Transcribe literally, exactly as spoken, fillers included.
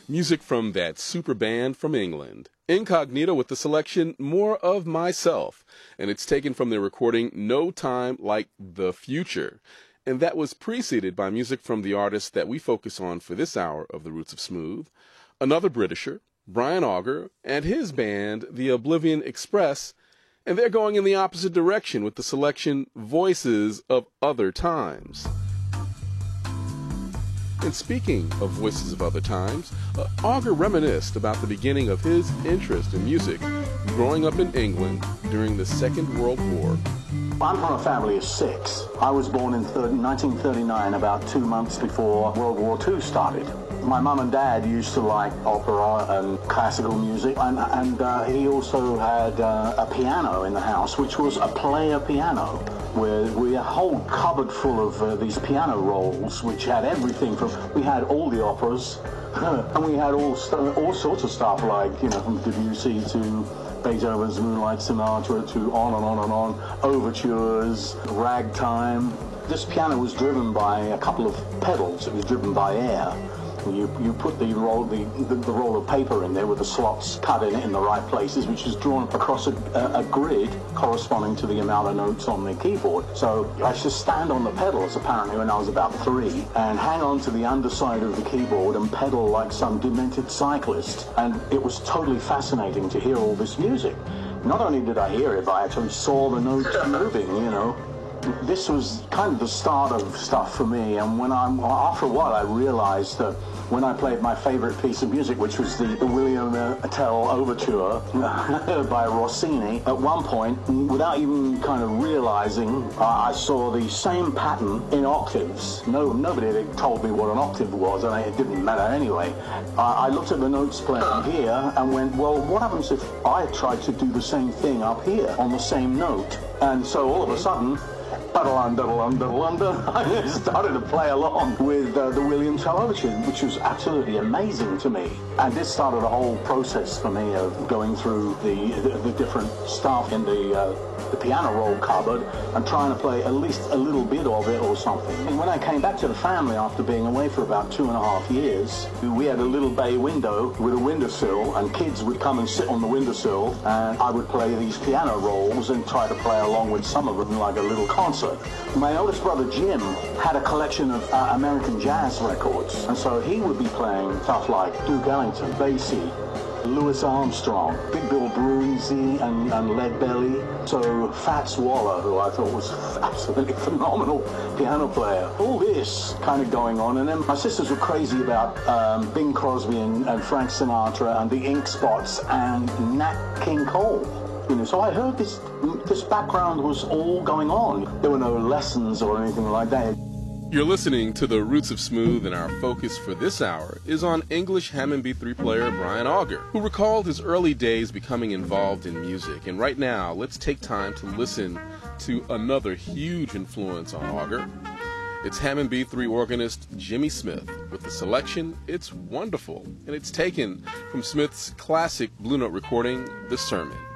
music from that super band from England. Incognito with the selection More of Myself, and it's taken from their recording No Time Like the Future. And that was preceded by music from the artist that we focus on for this hour of The Roots of Smooth, another Britisher, Brian Auger, and his band, The Oblivion Express, and they're going in the opposite direction with the selection Voices of Other Times. And speaking of Voices of Other Times, uh, Auger reminisced about the beginning of his interest in music growing up in England during the Second World War. I'm from a family of six. I was born in nineteen thirty-nine, about two months before World War Two started. My mum and dad used to like opera and classical music, and, and uh, he also had uh, a piano in the house, which was a player piano, where we had a whole cupboard full of uh, these piano rolls, which had everything from, we had all the operas, and we had all all sorts of stuff like, you know, from Debussy to Beethoven's Moonlight Sonata to on and on and on, overtures, ragtime. This piano was driven by a couple of pedals. It was driven by air. You, you put the roll, the, the, the roll of paper in there with the slots cut in it in the right places, which is drawn across a, a, a grid corresponding to the amount of notes on the keyboard. So I used to stand on the pedals, apparently, when I was about three, and hang on to the underside of the keyboard and pedal like some demented cyclist. And it was totally fascinating to hear all this music. Not only did I hear it, but I actually saw the notes moving, you know. This was kind of the start of stuff for me, and when I, after a while, I realized that when I played my favorite piece of music, which was the, the William Tell Overture by Rossini, at one point, without even kind of realizing, uh, I saw the same pattern in octaves. No, nobody had told me what an octave was, and it didn't matter anyway. Uh, I looked at the notes playing here and went, well, what happens if I tried to do the same thing up here on the same note? And so all of a sudden, I started to play along with uh, the William Tell Overture, which was absolutely amazing to me. And this started a whole process for me of going through the the, the different stuff in the uh, the piano roll cupboard and trying to play at least a little bit of it or something. And when I came back to the family after being away for about two and a half years, we had a little bay window with a windowsill, and kids would come and sit on the windowsill, and I would play these piano rolls and try to play along with some of them like a little concert. My oldest brother Jim had a collection of uh, American jazz records, and so he would be playing stuff like Duke Ellington, Basie, Louis Armstrong, Big Bill Brunsey, and, and Lead Belly. So Fats Waller, who I thought was absolutely phenomenal piano player. All this kind of going on, and then my sisters were crazy about um, Bing Crosby and, and Frank Sinatra and the Ink Spots and Nat King Cole. You know, so I heard this this background was all going on. There were no lessons or anything like that. You're listening to The Roots of Smooth, and our focus for this hour is on English Hammond B three player Brian Auger, who recalled his early days becoming involved in music. And right now, let's take time to listen to another huge influence on Auger. It's Hammond B three organist Jimmy Smith with the selection It's Wonderful, and it's taken from Smith's classic Blue Note recording, The Sermon.